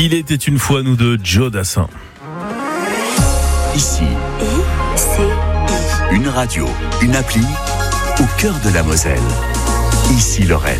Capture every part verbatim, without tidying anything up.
Il était une fois nous deux, Joe Dassin. Ici, I, C, I. une radio, une appli, au cœur de la Moselle. Ici Lorraine.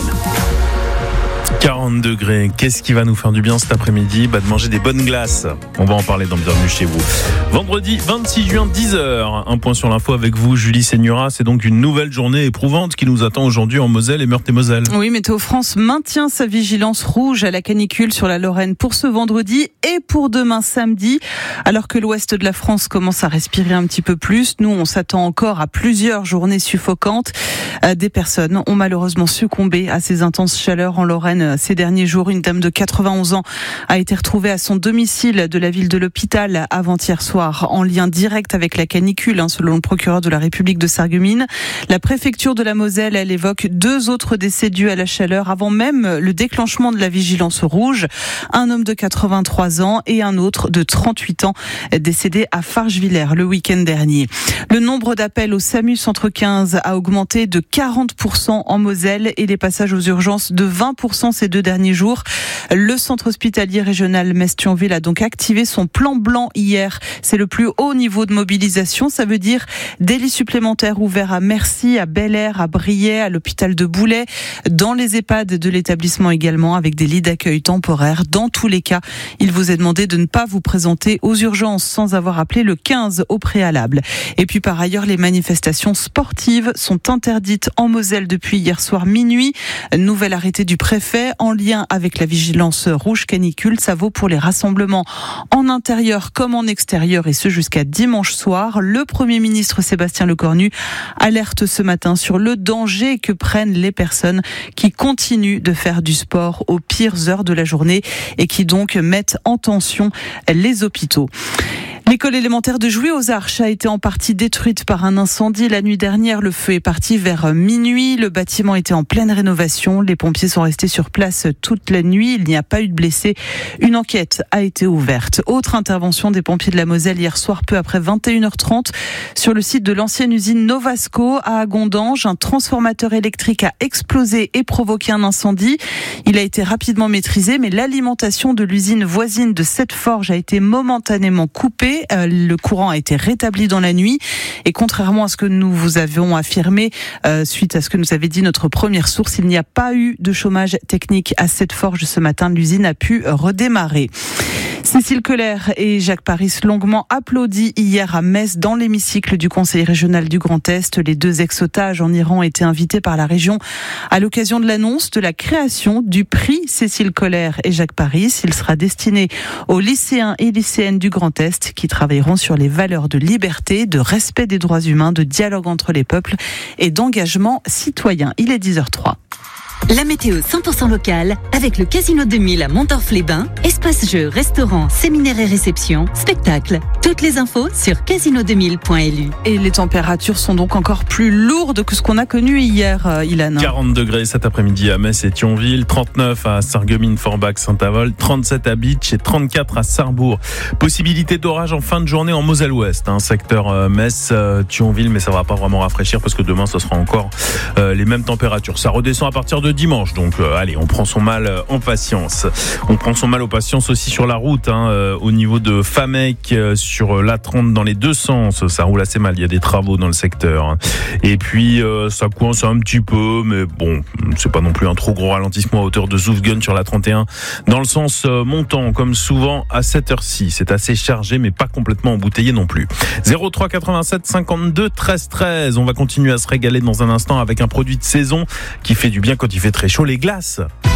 quarante degrés, qu'est-ce qui va nous faire du bien cet après-midi ? Bah de manger des bonnes glaces. On va en parler dans Bienvenue chez vous. Vendredi vingt-six juin, dix heures. Un point sur l'info avec vous, Julie Seigneura. C'est donc une nouvelle journée éprouvante qui nous attend aujourd'hui en Moselle et Meurthe-et-Moselle. Oui, Météo France maintient sa vigilance rouge à la canicule sur la Lorraine pour ce vendredi et pour demain samedi. Alors que l'ouest de la France commence à respirer un petit peu plus, nous on s'attend encore à plusieurs journées suffocantes. Des personnes ont malheureusement succombé à ces intenses chaleurs en Lorraine ces derniers jours. Une dame de quatre-vingt-onze ans a été retrouvée à son domicile de la ville de l'Hôpital avant-hier soir, en lien direct avec la canicule, hein, selon le procureur de la République de Sarreguemines. La préfecture de la Moselle, elle évoque deux autres décès dus à la chaleur avant même le déclenchement de la vigilance rouge. Un homme de quatre-vingt-trois ans et un autre de trente-huit ans décédé à Fargevillers le week-end dernier. Le nombre d'appels au SAMU Centre quinze a augmenté de quarante pour cent en Moselle et les passages aux urgences de vingt pour cent ces deux derniers jours. Le centre hospitalier régional Metz-Thionville a donc activé son plan blanc hier. C'est le plus haut niveau de mobilisation. Ça veut dire des lits supplémentaires ouverts à Mercy, à Bel-Air, à Briey, à l'hôpital de Boulay, dans les EHPAD de l'établissement également, avec des lits d'accueil temporaires. Dans tous les cas, il vous est demandé de ne pas vous présenter aux urgences sans avoir appelé le quinze au préalable. Et puis par ailleurs, les manifestations sportives sont interdites en Moselle depuis hier soir minuit. Nouvel arrêté du préfet en lien avec la vigilance rouge canicule. Ça vaut pour les rassemblements en intérieur comme en extérieur et ce jusqu'à dimanche soir. Le Premier ministre Sébastien Lecornu alerte ce matin sur le danger que prennent les personnes qui continuent de faire du sport aux pires heures de la journée et qui donc mettent en tension les hôpitaux. L'école élémentaire de Jouy aux Arches a été en partie détruite par un incendie. La nuit dernière, le feu est parti vers minuit. Le bâtiment était en pleine rénovation. Les pompiers sont restés sur place toute la nuit. Il n'y a pas eu de blessés. Une enquête a été ouverte. Autre intervention des pompiers de la Moselle hier soir, peu après vingt et une heures trente, sur le site de l'ancienne usine Novasco à Agondange. Un transformateur électrique a explosé et provoqué un incendie. Il a été rapidement maîtrisé, mais l'alimentation de l'usine voisine de Sept-Forges a été momentanément coupée. Le courant a été rétabli dans la nuit et contrairement à ce que nous vous avions affirmé euh, suite à ce que nous avait dit notre première source, il n'y a pas eu de chômage technique à Sept-Forges ce matin. L'usine a pu redémarrer. Cécile Kohler et Jacques Paris longuement applaudis hier à Metz dans l'hémicycle du Conseil régional du Grand Est. Les deux ex-otages en Iran étaient invités par la région à l'occasion de l'annonce de la création du prix Cécile Kohler et Jacques Paris. Il sera destiné aux lycéens et lycéennes du Grand Est qui travailleront sur les valeurs de liberté, de respect des droits humains, de dialogue entre les peuples et d'engagement citoyen. Il est dix heures zéro trois. La météo cent pour cent locale avec le Casino deux mille à Montorf-les-Bains. Espace jeux, restaurants, séminaires et réceptions, spectacles. Toutes les infos sur casino deux mille point l u. Et les températures sont donc encore plus lourdes que ce qu'on a connu hier, euh, Ilan. quarante degrés cet après-midi à Metz et Thionville, trente-neuf à Sarreguemines, Forbach, Saint-Avold, trente-sept à Bitche et trente-quatre à Sarrebourg. Possibilité d'orage en fin de journée en Moselle-Ouest, hein, secteur euh, Metz, euh, Thionville, mais ça va pas vraiment rafraîchir parce que demain ce sera encore euh, les mêmes températures. Ça redescend à partir de dimanche, donc euh, allez, on prend son mal euh, en patience. On prend son mal en patience aussi sur la route, hein, euh, au niveau de Famec, euh, sur l'A trente dans les deux sens, ça roule assez mal, il y a des travaux dans le secteur. Hein. Et puis euh, ça coince un petit peu, mais bon, c'est pas non plus un trop gros ralentissement à hauteur de Zoufgen sur l'A trente et un, dans le sens euh, montant, comme souvent à cette heure-ci. C'est assez chargé, mais pas complètement embouteillé non plus. zéro trois quatre-vingt-sept cinquante-deux treize treize. On va continuer à se régaler dans un instant avec un produit de saison qui fait du bien quand il fait très chaud, les glaces.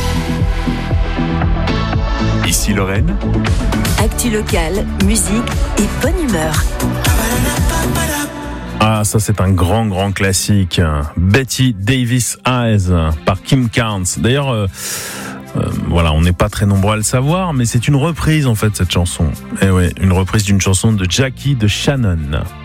Ici Lorraine. Actu locale, musique et bonne humeur. Ah, ça c'est un grand grand classique. Betty Davis Eyes par Kim Carnes. D'ailleurs, euh, euh, voilà, on n'est pas très nombreux à le savoir, mais c'est une reprise en fait cette chanson. Et ouais, une reprise d'une chanson de Jackie de Shannon.